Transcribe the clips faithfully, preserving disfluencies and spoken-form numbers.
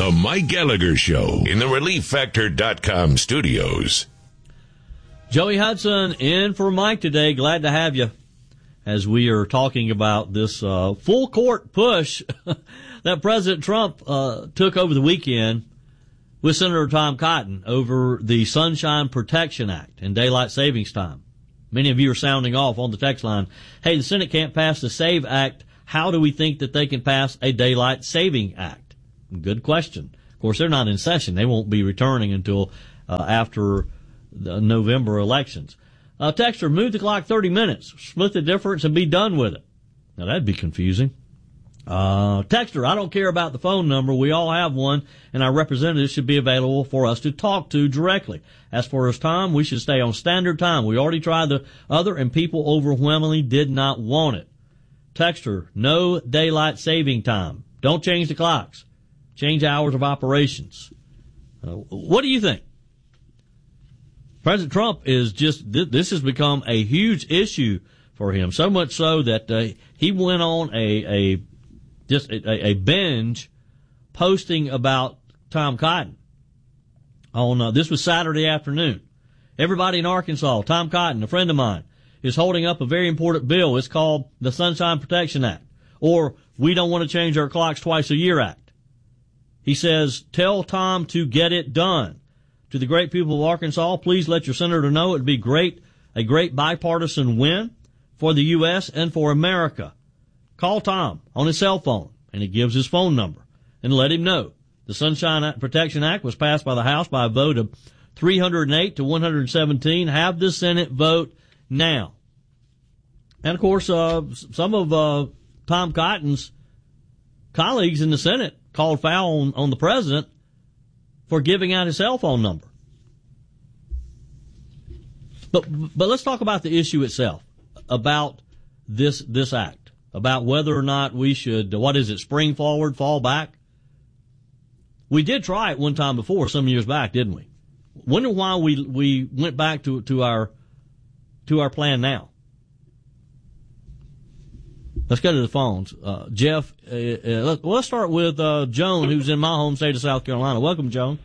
The Mike Gallagher Show in the relief factor dot com studios. Joey Hudson in for Mike today. Glad to have you as we are talking about this uh, full court push that President Trump uh, took over the weekend with Senator Tom Cotton over the Sunshine Protection Act and daylight savings time. Many of you are sounding off on the text line. Hey, the Senate can't pass the SAVE Act. How do we think that they can pass a daylight saving act? Good question. Of course, they're not in session. They won't be returning until uh, after the November elections. Uh, Texter, move the clock thirty minutes, split the difference, and be done with it. Now, that'd be confusing. Uh, Texter, I don't care about the phone number. We all have one, and our representatives should be available for us to talk to directly. As for his time, we should stay on standard time. We already tried the other, and people overwhelmingly did not want it. Texter, no daylight saving time. Don't change the clocks. Change hours of operations. Uh, what do you think? President Trump is just, this has become a huge issue for him, so much so that uh, he went on a, a just a, a binge posting about Tom Cotton. On uh, this was Saturday afternoon. Everybody in Arkansas, Tom Cotton, a friend of mine, is holding up a very important bill. It's called the Sunshine Protection Act, or We Don't Want to Change Our Clocks Twice a Year Act. He says, tell Tom to get it done. To the great people of Arkansas, please let your senator know it would be great, a great bipartisan win for the U S and for America. Call Tom on his cell phone, and he gives his phone number, and let him know. The Sunshine Protection Act was passed by the House by a vote of three hundred eight to one hundred seventeen. Have the Senate vote now. And, of course, uh, some of uh, Tom Cotton's colleagues in the Senate called foul on, on the president for giving out his cell phone number. But but let's talk about the issue itself, about this this act, about whether or not we should, what is it, spring forward, fall back? We did try it one time before, some years back, didn't we? Wonder why we we went back to to our to our plan now. Let's go to the phones. Uh, Jeff, uh, uh, let's, well, let's start with uh, Joan, who's in my home state of South Carolina. Welcome, Joan.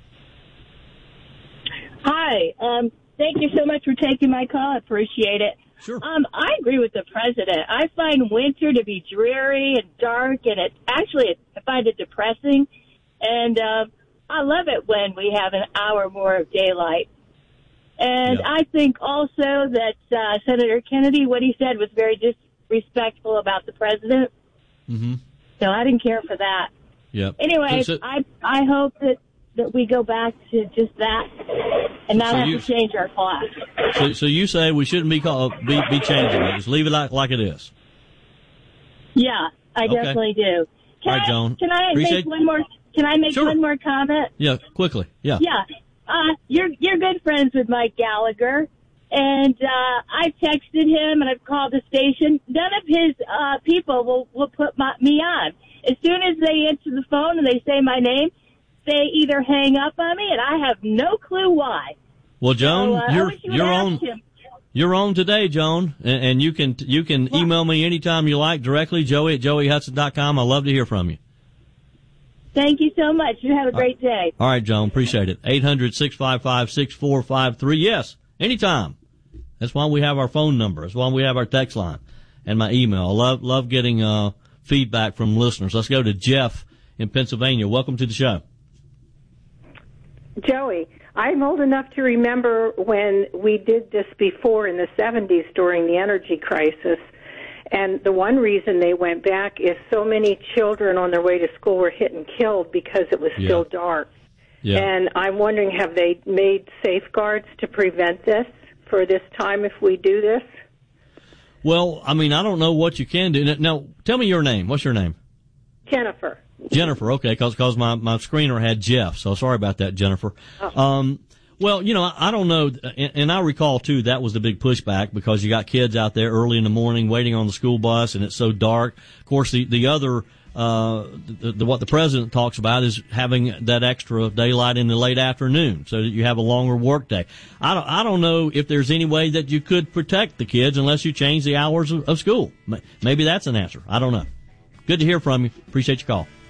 Hi. Um, thank you so much for taking my call. I appreciate it. Sure. Um, I agree with the president. I find winter to be dreary and dark, and it actually I find it depressing. And uh, I love it when we have an hour more of daylight. And yeah. I think also that uh, Senator Kennedy, what he said was very dis- respectful about the president. Mm-hmm. So I didn't care for that. Yeah. Anyway, so, so, I I hope that, that we go back to just that and not so have you, to change our class. So, so you say we shouldn't be called, be, be changing it. Just leave it like, like it is. Yeah, I okay. definitely do. Can All right, I, Joan. Can I Appreciate make one more? Can I make sure. one more comment? Yeah, quickly. Yeah. Yeah. Uh, you're you're good friends with Mike Gallagher. And uh, I've texted him and I've called the station. None of his uh, people will, will put my, me on. As soon as they answer the phone and they say my name, they either hang up on me, and I have no clue why. Well, Joan, so, uh, you're you you're on him. you're on today, Joan, and, and you can you can well, email me anytime you like directly, Joey at joey hudson dot com. I love to hear from you. Thank you so much. You have a great day. All right, Joan, appreciate it. eight hundred, six five five, six four five three. Yes, anytime. That's why we have our phone number. That's why we have our text line and my email. I love, love getting, uh, feedback from listeners. Let's go to Jeff in Pennsylvania. Welcome to the show. Joey, I'm old enough to remember when we did this before in the seventies during the energy crisis. And the one reason they went back is so many children on their way to school were hit and killed because it was yeah. still dark. Yeah. And I'm wondering, have they made safeguards to prevent this for this time if we do this? Well, I mean, I don't know what you can do. Now, tell me your name. What's your name? Jennifer. Jennifer, okay, because cause my, my screener had Jeff, so sorry about that, Jennifer. Oh. Um, well, you know, I, I don't know, and, and I recall, too, that was the big pushback because you got kids out there early in the morning waiting on the school bus, and it's so dark. Of course, the, the other uh, the, the, what the president talks about is having that extra daylight in the late afternoon so that you have a longer work day. I don't, I don't know if there's any way that you could protect the kids unless you change the hours of, of school. Maybe that's an answer. I don't know. Good to hear from you. Appreciate your call.